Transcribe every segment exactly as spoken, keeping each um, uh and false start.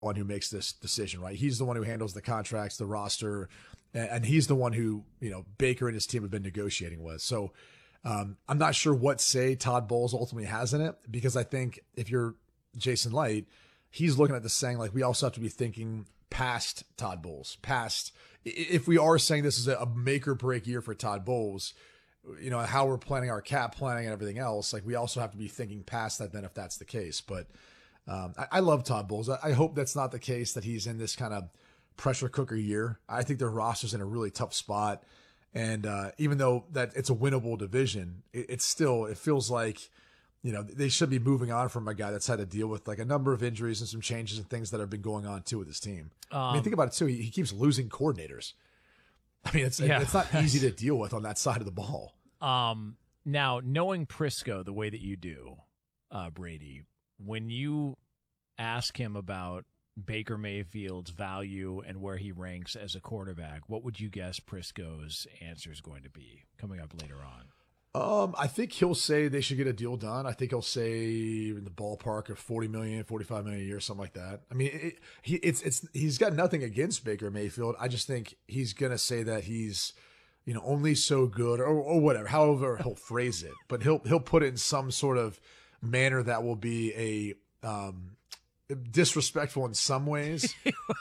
one who makes this decision, right? He's the one who handles the contracts, the roster, and, and he's the one who, you know, Baker and his team have been negotiating with. So um, I'm not sure what say Todd Bowles ultimately has in it, because I think if you're Jason Licht, he's looking at this saying, like, we also have to be thinking past Todd Bowles, past, if we are saying this is a make or break year for Todd Bowles, you know, how we're planning our cap planning and everything else, like we also have to be thinking past that then if that's the case. But um, I, I love Todd Bowles. I, I hope that's not the case, that he's in this kind of pressure cooker year. I think their roster's in a really tough spot. And uh, even though that it's a winnable division, it, it's still, it feels like, you know, they should be moving on from a guy that's had to deal with like a number of injuries and some changes and things that have been going on too with his team. Um, I mean, think about it too. He, he keeps losing coordinators. I mean, it's yeah. it's not easy to deal with on that side of the ball. Um, now, knowing Prisco the way that you do, uh, Brady, when you ask him about Baker Mayfield's value and where he ranks as a quarterback, what would you guess Prisco's answer is going to be coming up later on? Um, I think he'll say they should get a deal done. I think he'll say in the ballpark of forty million, forty-five million a year, something like that. I mean, it, he, it's, it's, he's got nothing against Baker Mayfield. I just think he's going to say that he's, you know, only so good or, or whatever, however he'll phrase it, but he'll, he'll put it in some sort of manner that will be a, um, disrespectful in some ways,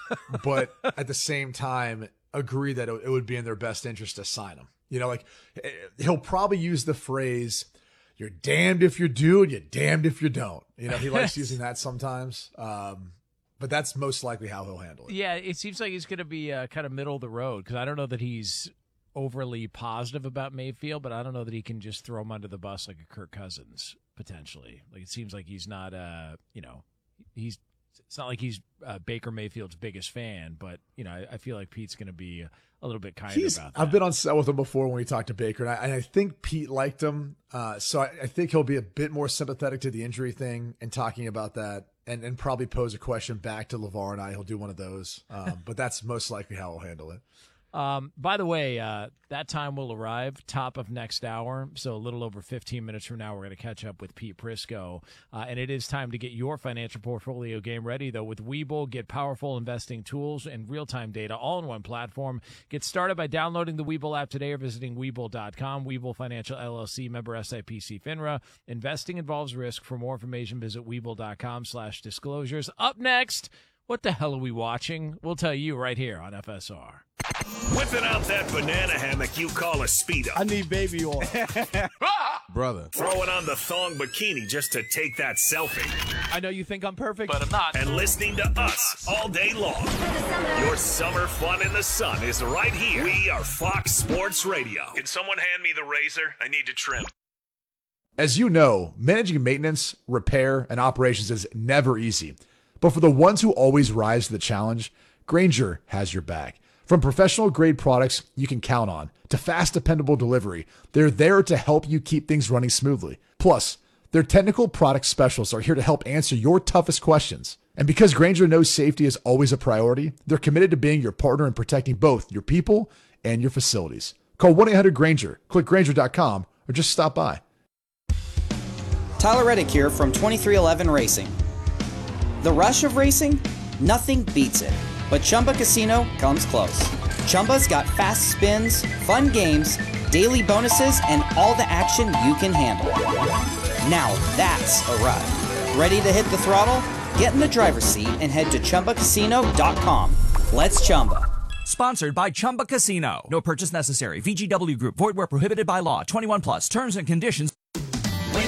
but at the same time agree that it would be in their best interest to sign him. You know, like he'll probably use the phrase, you're damned if you do and you're damned if you don't. You know, he likes using that sometimes. Um, but that's most likely how he'll handle it. Yeah, it seems like he's going to be uh, kind of middle of the road, because I don't know that he's overly positive about Mayfield, but I don't know that he can just throw him under the bus like a Kirk Cousins, potentially. Like, it seems like he's not, uh, you know, he's, it's not like he's uh, Baker Mayfield's biggest fan, but, you know, I, I feel like Pete's going to be a little bit kinder He's, about that. I've been on set with him before when we talked to Baker, and I, and I think Pete liked him. Uh, so I, I think he'll be a bit more sympathetic to the injury thing and talking about that, and, and probably pose a question back to LeVar and I. He'll do one of those. Um, but that's most likely how he'll handle it. Um, by the way, uh, that time will arrive top of next hour. So a little over fifteen minutes from now, we're going to catch up with Pete Prisco. Uh, and it is time to get your financial portfolio game ready, though, with Webull. Get powerful investing tools and real-time data all in one platform. Get started by downloading the Webull app today or visiting Webull dot com. Webull Financial L L C, member S I P C FINRA. Investing involves risk. For more information, visit Webull dot com slash disclosures. Up next, what the hell are we watching? We'll tell you right here on F S R. Whipping out that banana hammock you call a Speedo. I need baby oil. Brother. Throwing on the thong bikini just to take that selfie. I know you think I'm perfect, but I'm not. And listening to us all day long. Your summer fun in the sun is right here. We are Fox Sports Radio. Can someone hand me the razor? I need to trim. As you know, managing maintenance, repair, and operations is never easy. But for the ones who always rise to the challenge, Grainger has your back. From professional-grade products you can count on to fast, dependable delivery, they're there to help you keep things running smoothly. Plus, their technical product specialists are here to help answer your toughest questions. And because Grainger knows safety is always a priority, they're committed to being your partner in protecting both your people and your facilities. Call one eight hundred Grainger, click Grainger dot com, or just stop by. Tyler Reddick here from twenty-three eleven Racing. The rush of racing? Nothing beats it. But Chumba Casino comes close. Chumba's got fast spins, fun games, daily bonuses, and all the action you can handle. Now that's a ride. Ready to hit the throttle? Get in the driver's seat and head to Chumba Casino dot com. Let's Chumba. Sponsored by Chumba Casino. No purchase necessary. V G W Group. Void where prohibited by law. twenty-one plus. Terms and conditions.